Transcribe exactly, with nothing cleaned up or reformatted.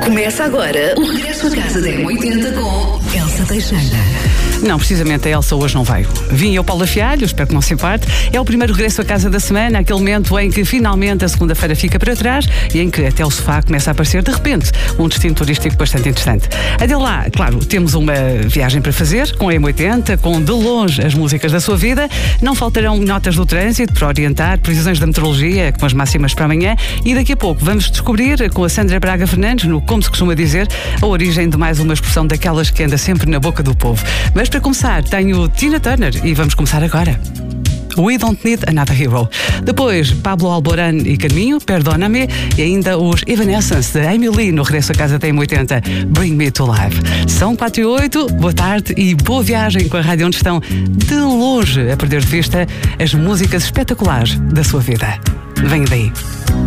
Começa agora o Regresso a Casa da M oitenta com Elsa Teixeira. Não, precisamente a Elsa hoje não veio. Vim eu, Paula Fialho, espero que não se importe. É o primeiro regresso a casa da semana, aquele momento em que finalmente a segunda-feira fica para trás e em que até o sofá começa a aparecer de repente um destino turístico bastante interessante. Até lá, claro, temos uma viagem para fazer com a M oitenta, com de longe as músicas da sua vida. Não faltarão notas do trânsito para orientar, previsões da meteorologia com as máximas para amanhã e daqui a pouco vamos descobrir com a Sandra Braga Fernandes, no Como se costuma dizer, a origem de mais uma expressão daquelas que anda sempre na boca do povo. Mas para começar, tenho Tina Turner e vamos começar agora. We Don't Need Another Hero. Depois, Pablo Alborán e Carminho, Perdóname, e ainda os Evanescence de Amy Lee no regresso a casa da M oitenta, Bring Me to Life. São quatro e oito, boa tarde e boa viagem com a rádio onde estão de longe a perder de vista as músicas espetaculares da sua vida. Venha daí.